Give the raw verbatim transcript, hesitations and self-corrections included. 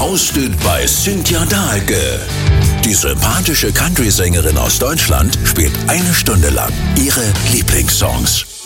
Roasted bei Cynthia Dahlke. Die sympathische Country-Sängerin aus Deutschland spielt eine Stunde lang ihre Lieblingssongs.